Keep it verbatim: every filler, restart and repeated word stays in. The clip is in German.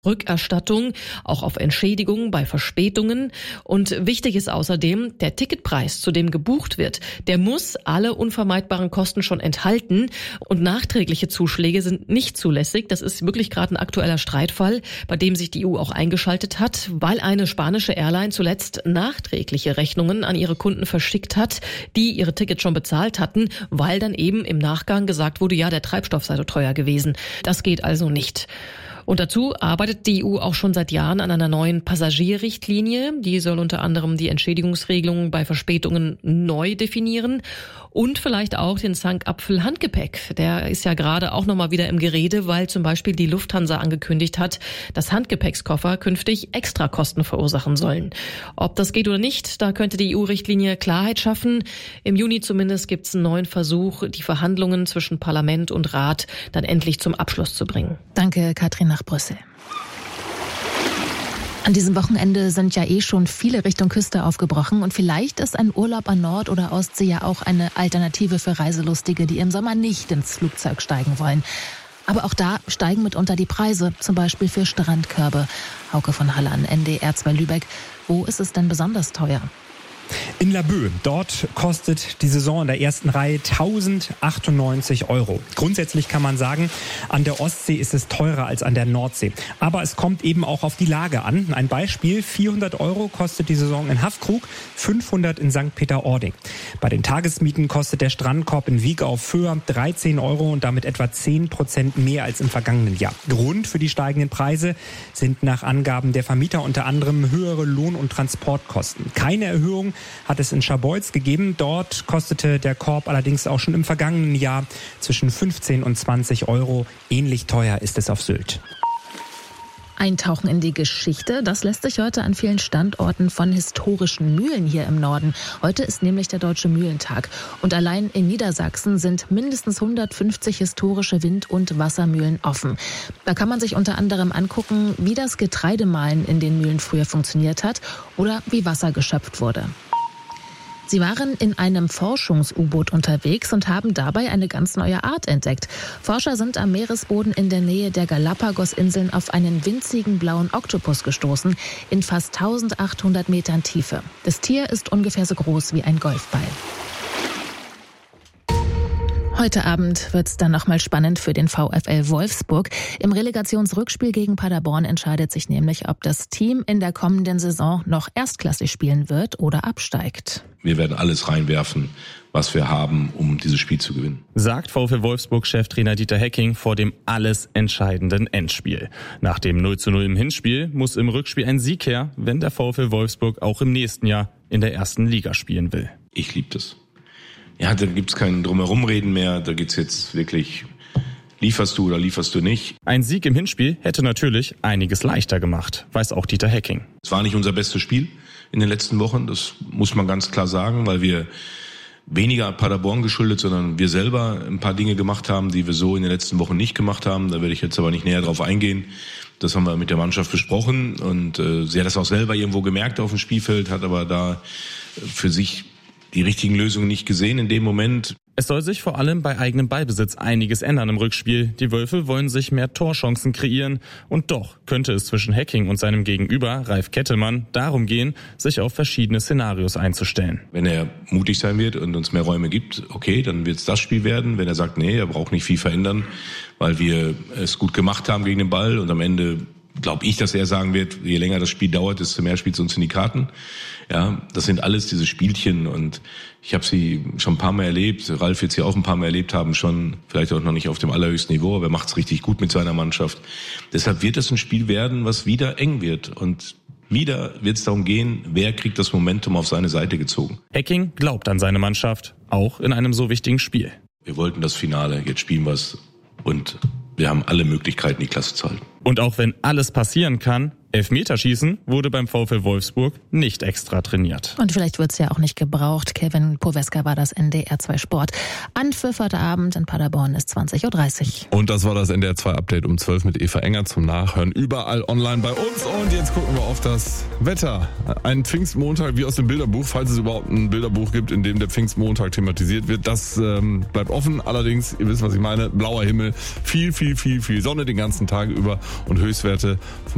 Rückerstattung, auch auf Entschädigung bei Verspätungen. Und wichtig ist außerdem, der Ticketpreis, zu dem gebucht wird, der muss alle unvermeidbaren Kosten schon enthalten. Und nachträgliche Zuschläge sind nicht zulässig. Das ist wirklich gerade ein aktueller Streitfall, bei dem sich die E U auch eingeschaltet hat, weil eine spanische Airline zuletzt nachträgliche Rechnungen an ihre Kunden verschickt hat, die ihre Tickets schon bezahlt hatten, weil dann eben im Nachgang gesagt wurde, ja, der Treibstoff sei so teuer gewesen. Das geht also nicht. Und dazu arbeitet die E U auch schon seit Jahren an einer neuen Passagierrichtlinie. Die soll unter anderem die Entschädigungsregelungen bei Verspätungen neu definieren und vielleicht auch den Zankapfel-Handgepäck. Der ist ja gerade auch nochmal wieder im Gerede, weil zum Beispiel die Lufthansa angekündigt hat, dass Handgepäckskoffer künftig Extrakosten verursachen sollen. Ob das geht oder nicht, da könnte die E U-Richtlinie Klarheit schaffen. Im Juni zumindest gibt es einen neuen Versuch, die Verhandlungen zwischen Parlament und Rat dann endlich zum Abschluss zu bringen. Danke, Katrin, nach Brüssel. An diesem Wochenende sind ja eh schon viele Richtung Küste aufgebrochen und vielleicht ist ein Urlaub an Nord- oder Ostsee ja auch eine Alternative für Reiselustige, die im Sommer nicht ins Flugzeug steigen wollen. Aber auch da steigen mitunter die Preise, zum Beispiel für Strandkörbe. Hauke von Hallan, N D R zwei Lübeck. Wo ist es denn besonders teuer? In Laboe, dort kostet die Saison in der ersten Reihe tausendachtundneunzig Euro. Grundsätzlich kann man sagen, an der Ostsee ist es teurer als an der Nordsee. Aber es kommt eben auch auf die Lage an. Ein Beispiel, vierhundert Euro kostet die Saison in Haffkrug, fünfhundert in Sankt Peter-Ording. Bei den Tagesmieten kostet der Strandkorb in Wieg auf Föhr dreizehn Euro und damit etwa zehn Prozent mehr als im vergangenen Jahr. Grund für die steigenden Preise sind nach Angaben der Vermieter unter anderem höhere Lohn- und Transportkosten. Keine Erhöhung hat es in Scharbeutz gegeben. Dort kostete der Korb allerdings auch schon im vergangenen Jahr zwischen fünfzehn und zwanzig Euro. Ähnlich teuer ist es auf Sylt. Eintauchen in die Geschichte, das lässt sich heute an vielen Standorten von historischen Mühlen hier im Norden. Heute ist nämlich der Deutsche Mühlentag. Und allein in Niedersachsen sind mindestens hundertfünfzig historische Wind- und Wassermühlen offen. Da kann man sich unter anderem angucken, wie das Getreidemahlen in den Mühlen früher funktioniert hat oder wie Wasser geschöpft wurde. Sie waren in einem Forschungs-U-Boot unterwegs und haben dabei eine ganz neue Art entdeckt. Forscher sind am Meeresboden in der Nähe der Galapagos-Inseln auf einen winzigen blauen Oktopus gestoßen, in fast eintausendachthundert Metern Tiefe. Das Tier ist ungefähr so groß wie ein Golfball. Heute Abend wird es dann nochmal spannend für den VfL Wolfsburg. Im Relegationsrückspiel gegen Paderborn entscheidet sich nämlich, ob das Team in der kommenden Saison noch erstklassig spielen wird oder absteigt. Wir werden alles reinwerfen, was wir haben, um dieses Spiel zu gewinnen. Sagt VfL Wolfsburg-Cheftrainer Dieter Hecking vor dem alles entscheidenden Endspiel. Nach dem null zu null im Hinspiel muss im Rückspiel ein Sieg her, wenn der VfL Wolfsburg auch im nächsten Jahr in der ersten Liga spielen will. Ich liebe das. Ja, da gibt's kein Drumherumreden mehr. Da geht's jetzt wirklich, lieferst du oder lieferst du nicht. Ein Sieg im Hinspiel hätte natürlich einiges leichter gemacht, weiß auch Dieter Hecking. Es war nicht unser bestes Spiel in den letzten Wochen. Das muss man ganz klar sagen, weil wir weniger Paderborn geschuldet, sondern wir selber ein paar Dinge gemacht haben, die wir so in den letzten Wochen nicht gemacht haben. Da werde ich jetzt aber nicht näher drauf eingehen. Das haben wir mit der Mannschaft besprochen und äh, sie hat das auch selber irgendwo gemerkt auf dem Spielfeld, hat aber da für sich die richtigen Lösungen nicht gesehen in dem Moment. Es soll sich vor allem bei eigenem Ballbesitz einiges ändern im Rückspiel. Die Wölfe wollen sich mehr Torchancen kreieren. Und doch könnte es zwischen Hecking und seinem Gegenüber, Ralf Kettelmann, darum gehen, sich auf verschiedene Szenarios einzustellen. Wenn er mutig sein wird und uns mehr Räume gibt, okay, dann wird es das Spiel werden. Wenn er sagt, nee, er braucht nicht viel verändern, weil wir es gut gemacht haben gegen den Ball und am Ende glaube ich, dass er sagen wird, je länger das Spiel dauert, desto mehr spielt es uns in die Karten. Ja, das sind alles diese Spielchen und ich habe sie schon ein paar Mal erlebt. Ralf wird sie auch ein paar Mal erlebt haben, schon vielleicht auch noch nicht auf dem allerhöchsten Niveau, aber er macht es richtig gut mit seiner Mannschaft. Deshalb wird es ein Spiel werden, was wieder eng wird und wieder wird es darum gehen, wer kriegt das Momentum auf seine Seite gezogen. Hecking glaubt an seine Mannschaft, auch in einem so wichtigen Spiel. Wir wollten das Finale, jetzt spielen wir es und wir haben alle Möglichkeiten, die Klasse zu halten. Und auch wenn alles passieren kann, Elfmeterschießen wurde beim VfL Wolfsburg nicht extra trainiert. Und vielleicht wird es ja auch nicht gebraucht. Kevin Poweska war das N D R zwei Sport. Anpfiff heute Abend in Paderborn ist zwanzig Uhr dreißig. Und das war das N D R zwei Update um zwölf mit Eva Enger zum Nachhören. Überall online bei uns. Und jetzt gucken wir auf das Wetter. Ein Pfingstmontag wie aus dem Bilderbuch, falls es überhaupt ein Bilderbuch gibt, in dem der Pfingstmontag thematisiert wird. Das ähm, bleibt offen. Allerdings, ihr wisst, was ich meine, blauer Himmel, viel, viel, viel, viel Sonne den ganzen Tag über und Höchstwerte von